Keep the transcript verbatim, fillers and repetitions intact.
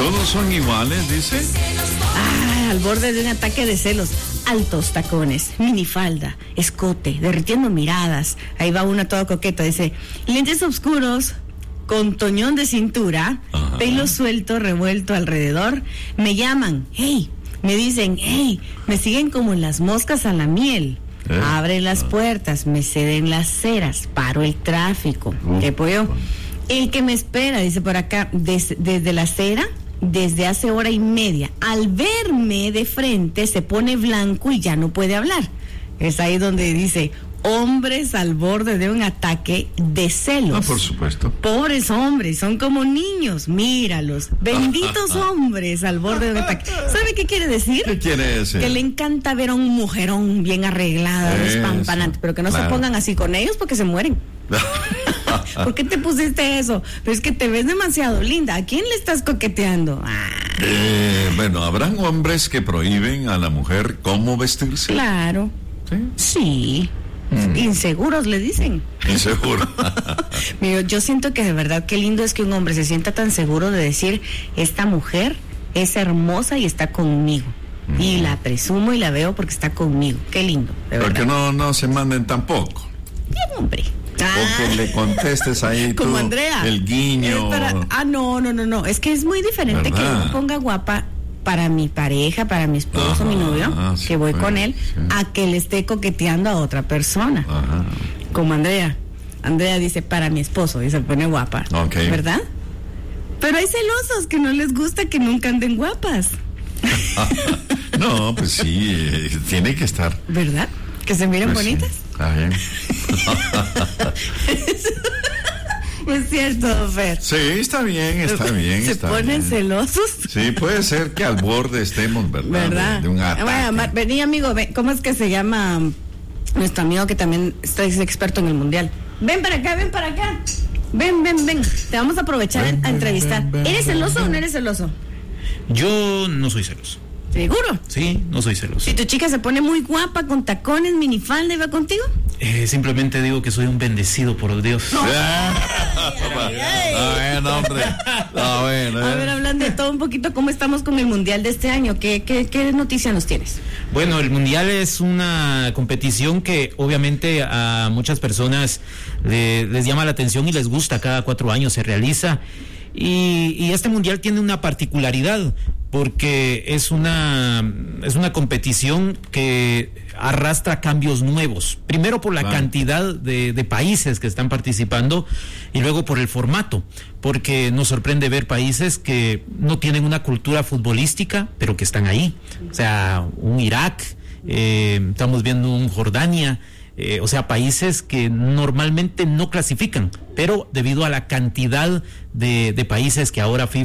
Todos son iguales, dice. Ah, al borde de un ataque de celos. Altos tacones, minifalda, escote, derritiendo miradas. Ahí va una toda coqueta, dice, lentes oscuros, con toñón de cintura, ajá, pelo suelto, revuelto alrededor. Me llaman, hey, me dicen, hey, me siguen como las moscas a la miel. ¿Eh? Abren las puertas, me ceden las ceras, paro el tráfico. Uh, ¿Qué pollo? El que me espera, dice por acá, des, desde la acera, desde hace hora y media, al verme de frente se pone blanco y ya no puede hablar. Es ahí donde dice, hombres al borde de un ataque de celos. Ah, por supuesto. Pobres hombres, son como niños, míralos. Benditos hombres al borde de un ataque. ¿Sabe qué quiere decir? ¿Qué quiere decir? Que le encanta ver a un mujerón bien arreglado, despampanante, pero que no claro. se pongan así con ellos porque se mueren. ¿Por qué te pusiste eso? Pero es que te ves demasiado linda. ¿A quién le estás coqueteando? Ah. Eh, bueno, ¿habrán hombres que prohíben a la mujer cómo vestirse? Claro. Sí. Sí. Mm. Inseguros le dicen. Inseguro. Mira, yo siento que de verdad qué lindo es que un hombre se sienta tan seguro de decir, esta mujer es hermosa y está conmigo. Mm. Y la presumo y la veo porque está conmigo. Qué lindo. Porque no, no se manden tampoco. Bien, hombre. Ah. O que le contestes ahí como tú, Andrea. El guiño. Para, ah, no, no, no, no. Es que es muy diferente, ¿verdad?, que yo ponga guapa para mi pareja, para mi esposo, ajá, mi novio, ah, sí, que voy pues, con él, sí, a que le esté coqueteando a otra persona. Ajá. Como Andrea. Andrea dice, para mi esposo, y se pone guapa. Okay. ¿Verdad? Pero hay celosos que no les gusta que nunca anden guapas. No, pues sí, eh, tiene que estar. ¿Verdad? Que se miren pues bonitas. Sí. Está bien. Es cierto, Fer. Sí, está bien, está bien. ¿Se está ponen bien. celosos? Sí, puede ser que al borde estemos, ¿verdad? ¿Verdad? De, de un ataque. Bueno, vení, amigo, ven, ¿cómo es que se llama nuestro amigo que también es experto en el mundial? Ven para acá, ven para acá. Ven, ven, ven. Te vamos a aprovechar ven, a entrevistar. Ven, ven, ¿Eres celoso ven, o no eres celoso? Yo no soy celoso. ¿Seguro? Sí, no soy celoso. ¿Si tu chica se pone muy guapa, con tacones, minifalda y va contigo? Eh, simplemente digo que soy un bendecido por Dios. No. Bueno, hombre. No, bueno, a ver, hablando de todo un poquito, ¿cómo estamos con el Mundial de este año? ¿Qué, qué, qué noticia nos tienes? Bueno, el Mundial es una competición que obviamente a muchas personas le, les llama la atención y les gusta. Cada cuatro años se realiza. Y, y este Mundial tiene una particularidad, porque es una es una competición que arrastra cambios nuevos. Primero por la claro. cantidad de, de países que están participando y luego por el formato, porque nos sorprende ver países que no tienen una cultura futbolística, pero que están ahí. O sea, un Irak, eh, estamos viendo un Jordania. Eh, o sea, países que normalmente no clasifican, pero debido a la cantidad de, de países que ahora FIFA